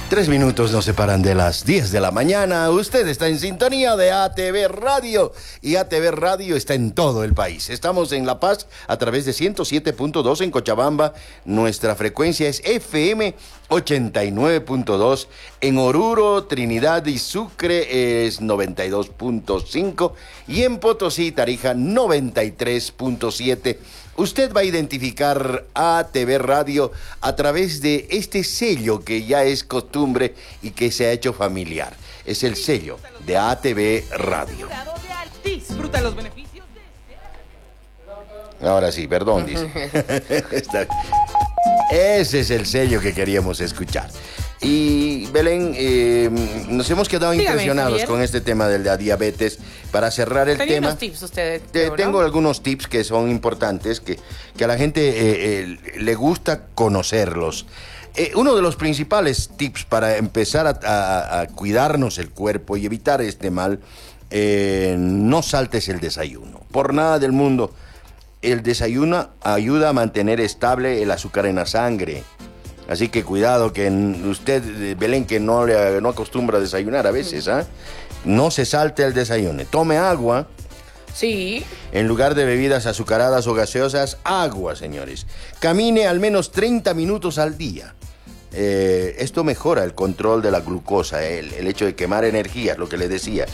3 minutos nos separan de las 10 de la mañana. Usted está en sintonía de ATV Radio y ATV Radio está en todo el país. Estamos en La Paz a través de 107.2 en Cochabamba. Nuestra frecuencia es FM 89.2. En Oruro, Trinidad y Sucre es 92.5 y en Potosí, Tarija 93.7. Usted va a identificar ATV Radio a través de este sello que ya es costumbre y que se ha hecho familiar. Es el sello de ATV Radio. Disfruta los beneficios de... Ahora sí, perdón, dice. Ese es el sello que queríamos escuchar. Y Belén, nos hemos quedado impresionados Javier, con este tema de la diabetes. Para cerrar el tema, unos tips usted, tengo algunos tips que son importantes, que a la gente le gusta conocerlos. Uno de los principales tips para empezar a cuidarnos el cuerpo y evitar este mal, no saltes el desayuno. Por nada del mundo. El desayuno ayuda a mantener estable el azúcar en la sangre. Así que cuidado, que usted, Belén, que no acostumbra a desayunar a veces, ¿ah? No se salte el desayuno. Tome agua. Sí. En lugar de bebidas azucaradas o gaseosas, agua, señores. Camine al menos 30 minutos al día. Esto mejora el control de la glucosa, el hecho de quemar energía, lo que le decía.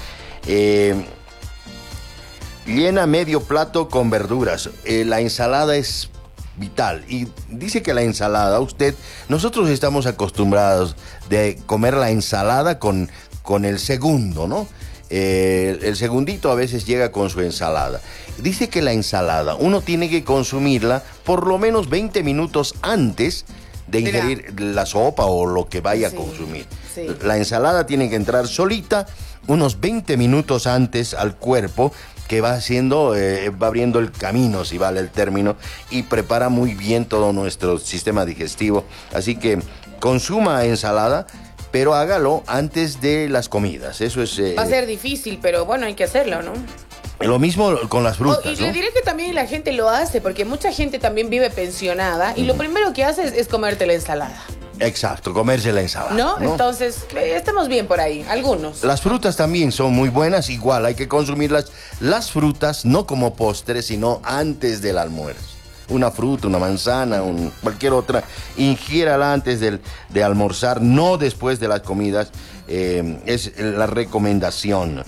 Llena medio plato con verduras. La ensalada es vital. Y dice que la ensalada, nosotros estamos acostumbrados de comer la ensalada con el segundo, ¿no? El segundito a veces llega con su ensalada. Dice que la ensalada uno tiene que consumirla por lo menos 20 minutos antes de ingerir la sopa o lo que vaya a consumir. Sí. La ensalada tiene que entrar solita unos 20 minutos antes al cuerpo, que va abriendo el camino, si vale el término, y prepara muy bien todo nuestro sistema digestivo. Así que consuma ensalada, pero hágalo antes de las comidas. Eso es... Va a ser difícil, pero bueno, hay que hacerlo, ¿no? Lo mismo con las frutas, y le diré que también la gente lo hace, porque mucha gente también vive pensionada, y lo primero que hace es comerte la ensalada. Exacto, comerse la ensalada. ¿No? Entonces, estamos bien por ahí, algunos. Las frutas también son muy buenas, igual hay que consumirlas, las frutas no como postre, sino antes del almuerzo. Una fruta, una manzana, cualquier otra, ingiérala antes de almorzar, no después de las comidas, es la recomendación.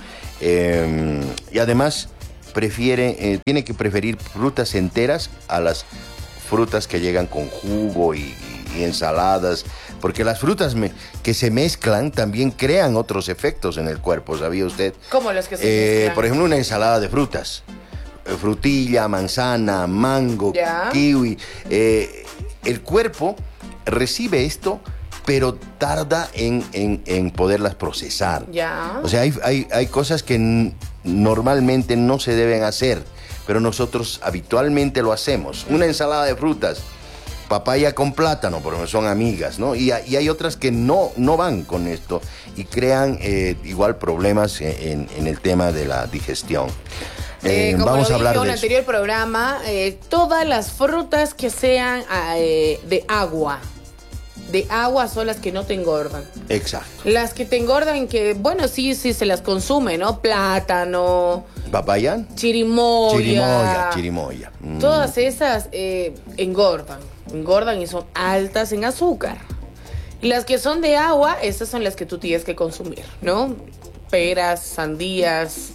Y además, tiene que preferir frutas enteras a las frutas que llegan con jugo y ensaladas, porque las frutas que se mezclan también crean otros efectos en el cuerpo, ¿sabía usted? ¿Cómo los que se mezclan? Por ejemplo, una ensalada de frutas, frutilla, manzana, mango, kiwi. El cuerpo recibe esto, pero tarda en poderlas procesar. O sea, hay cosas que normalmente no se deben hacer, pero nosotros habitualmente lo hacemos. Una ensalada de frutas, papaya con plátano, porque son amigas, ¿no? Y hay otras que no van con esto y crean igual problemas en el tema de la digestión. Vamos a hablar de eso. En un anterior programa, todas las frutas que sean de agua son las que no te engordan. Exacto. Las que te engordan, que bueno, sí se las consume, ¿no? Plátano, papaya, chirimoya. Todas esas engordan y son altas en azúcar. Y las que son de agua, esas son las que tú tienes que consumir, ¿no? Peras, sandías,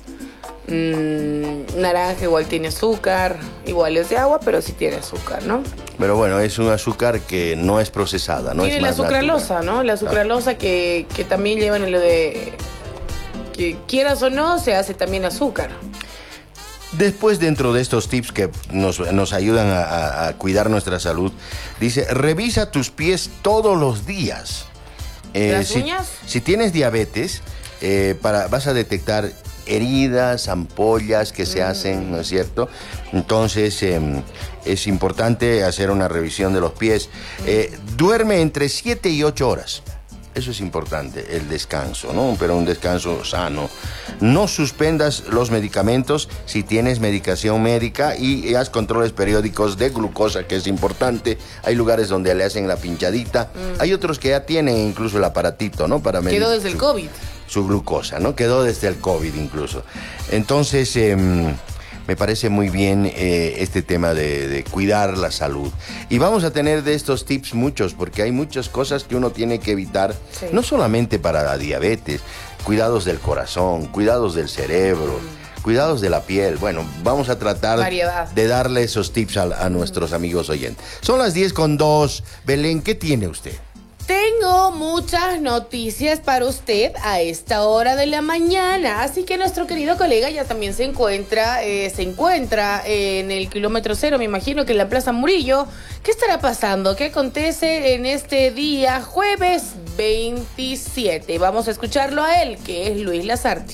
naranja igual tiene azúcar, igual es de agua, pero sí tiene azúcar, ¿no? Pero bueno, es un azúcar que no es procesada, ¿no? Tiene la sucralosa, ¿no? La sucralosa que también llevan en lo de... que quieras o no, se hace también azúcar. Después, dentro de estos tips que nos ayudan a cuidar nuestra salud, dice, revisa tus pies todos los días. ¿Las uñas? Si tienes diabetes, vas a detectar heridas, ampollas que se hacen, ¿no es cierto? Entonces, es importante hacer una revisión de los pies. Duerme entre 7 y 8 horas. Eso es importante, el descanso, ¿no? Pero un descanso sano. No suspendas los medicamentos si tienes medicación médica y haz controles periódicos de glucosa, que es importante. Hay lugares donde le hacen la pinchadita. Hay otros que ya tienen incluso el aparatito, ¿no? Para medir quedó desde el COVID. Su glucosa, ¿no? Quedó desde el COVID incluso. Entonces, me parece muy bien este tema de cuidar la salud. Y vamos a tener de estos tips muchos, porque hay muchas cosas que uno tiene que evitar, sí. No solamente para la diabetes, cuidados del corazón, cuidados del cerebro, cuidados de la piel. Bueno, vamos a tratar de darle esos tips a nuestros amigos oyentes. Son las 10:02. Belén, ¿qué tiene usted? Tengo muchas noticias para usted a esta hora de la mañana, así que nuestro querido colega ya también se encuentra en el kilómetro cero, me imagino que en la Plaza Murillo. ¿Qué estará pasando? ¿Qué acontece en este día jueves 27? Vamos a escucharlo a él, que es Luis Lazarte.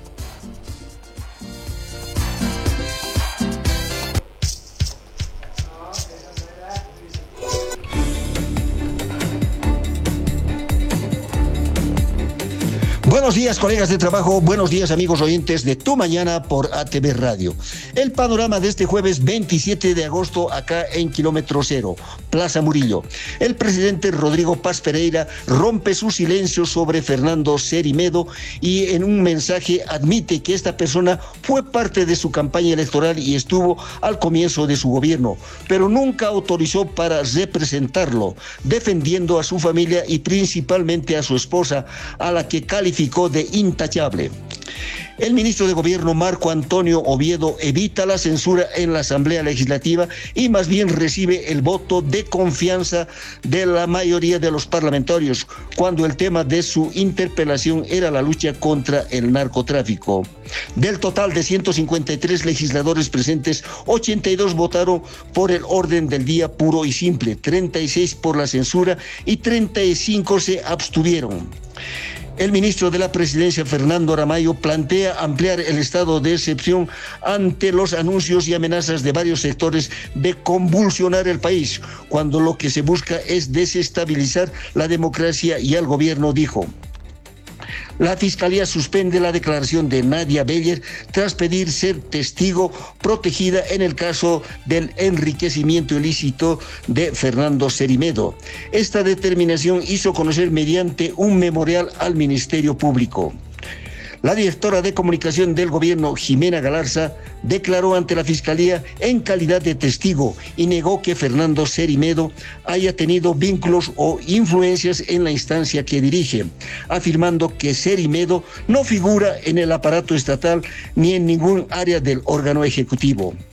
Buenos días, colegas de trabajo, buenos días, amigos oyentes de Tu Mañana por ATV Radio. El panorama de este jueves 27 de agosto acá en Kilómetro Cero, Plaza Murillo. El presidente Rodrigo Paz Pereira rompe su silencio sobre Fernando Cerimedo y en un mensaje admite que esta persona fue parte de su campaña electoral y estuvo al comienzo de su gobierno, pero nunca autorizó para representarlo, defendiendo a su familia y principalmente a su esposa, a la que calificó de intachable. El ministro de Gobierno Marco Antonio Oviedo evita la censura en la Asamblea Legislativa y más bien recibe el voto de confianza de la mayoría de los parlamentarios cuando el tema de su interpelación era la lucha contra el narcotráfico. Del total de 153 legisladores presentes, 82 votaron por el orden del día puro y simple, 36 por la censura y 35 se abstuvieron. El ministro de la Presidencia, Fernando Aramayo, plantea ampliar el estado de excepción ante los anuncios y amenazas de varios sectores de convulsionar el país, cuando lo que se busca es desestabilizar la democracia y al gobierno, dijo. La Fiscalía suspende la declaración de Nadia Beller tras pedir ser testigo protegida en el caso del enriquecimiento ilícito de Fernando Cerimedo. Esta determinación hizo conocer mediante un memorial al Ministerio Público. La directora de comunicación del gobierno, Jimena Galarza, declaró ante la Fiscalía en calidad de testigo y negó que Fernando Cerimedo haya tenido vínculos o influencias en la instancia que dirige, afirmando que Cerimedo no figura en el aparato estatal ni en ningún área del órgano ejecutivo.